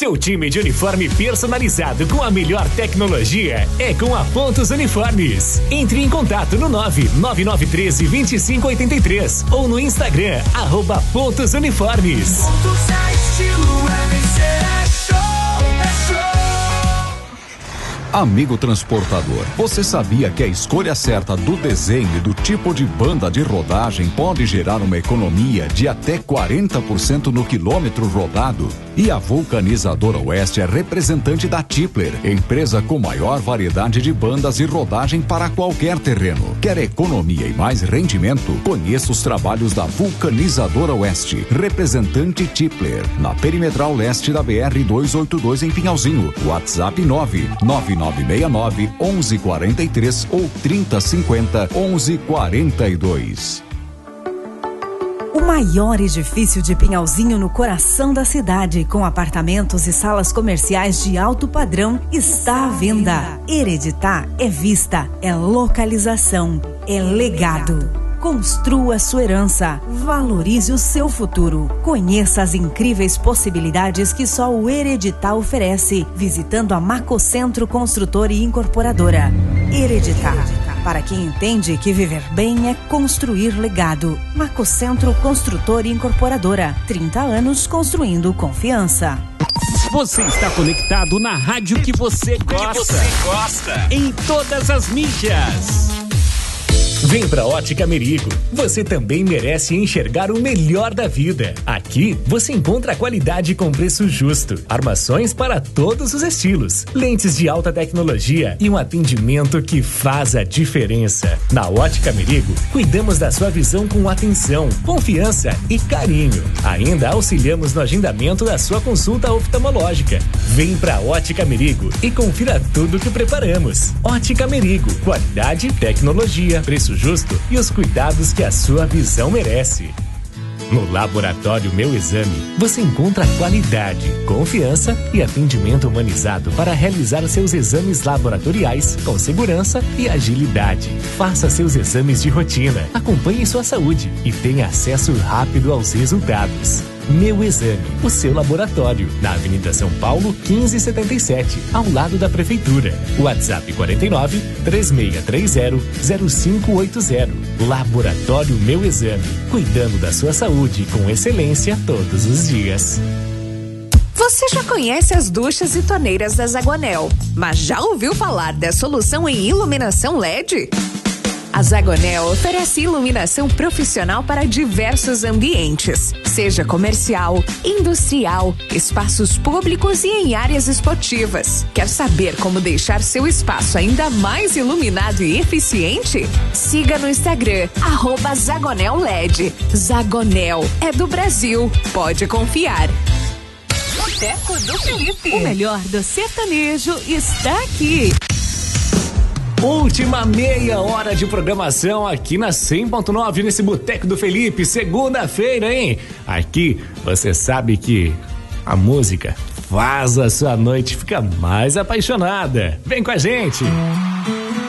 Seu time de uniforme personalizado com a melhor tecnologia é com a Pontos Uniformes. Entre em contato no 99913-2583 ou no Instagram, @Pontos Uniformes. Pontos é estilo, é show, é show. Amigo transportador, você sabia que a escolha certa do desenho e do tipo de banda de rodagem pode gerar uma economia de até 40% no quilômetro rodado? E a Vulcanizadora Oeste é representante da Tipler, empresa com maior variedade de bandas e rodagem para qualquer terreno. Quer economia e mais rendimento? Conheça os trabalhos da Vulcanizadora Oeste, representante Tipler, na Perimetral Leste da BR-282 em Pinhalzinho. WhatsApp 99969-1143 ou 3050-1142. O maior edifício de Pinhalzinho no coração da cidade, com apartamentos e salas comerciais de alto padrão, está à venda. Hereditar é vista, é localização, é legado. Construa sua herança, valorize o seu futuro. Conheça as incríveis possibilidades que só o Hereditar oferece, visitando a Macocentro Construtora e Incorporadora. Hereditar, para quem entende que viver bem é construir legado. Macocentro Construtora e Incorporadora, 30 anos construindo confiança. Você está conectado na rádio que você gosta. Em todas as mídias. Vem pra Ótica Merigo. Você também merece enxergar o melhor da vida. Aqui você encontra qualidade com preço justo, armações para todos os estilos, lentes de alta tecnologia e um atendimento que faz a diferença. Na Ótica Merigo, cuidamos da sua visão com atenção, confiança e carinho. Ainda auxiliamos no agendamento da sua consulta oftalmológica. Vem pra Ótica Merigo e confira tudo que preparamos. Ótica Merigo, qualidade, tecnologia, preço justo e os cuidados que a sua visão merece. No Laboratório Meu Exame, você encontra qualidade, confiança e atendimento humanizado para realizar seus exames laboratoriais com segurança e agilidade. Faça seus exames de rotina, acompanhe sua saúde e tenha acesso rápido aos resultados. Meu Exame, o seu laboratório, na Avenida São Paulo, 1577, ao lado da Prefeitura. WhatsApp 49-3630-0580. Laboratório Meu Exame, cuidando da sua saúde com excelência todos os dias. Você já conhece as duchas e torneiras da Zagonel, mas já ouviu falar da solução em iluminação LED? A Zagonel oferece iluminação profissional para diversos ambientes, seja comercial, industrial, espaços públicos e em áreas esportivas. Quer saber como deixar seu espaço ainda mais iluminado e eficiente? Siga no Instagram, @ZagonelLED. Zagonel é do Brasil, pode confiar. Boteco do Felipe. O melhor do sertanejo está aqui. Última meia hora de programação aqui na 100.9, nesse Boteco do Felipe, segunda-feira, hein? Aqui você sabe que a música faz a sua noite ficar mais apaixonada. Vem com a gente!